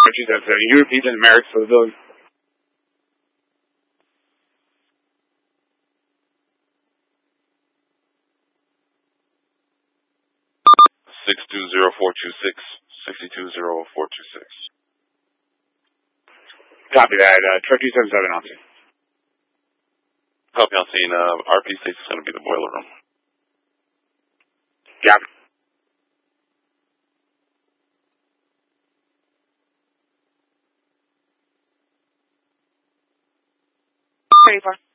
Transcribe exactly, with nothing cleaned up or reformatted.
Truck two seven seven. You repeat the numerics for the building? six two zero four two six, six two zero four two six. Copy that. Uh, Truck two seven seven on scene. Copy on scene. Uh, R P six is going to be the boiler room. Copy. Ready for.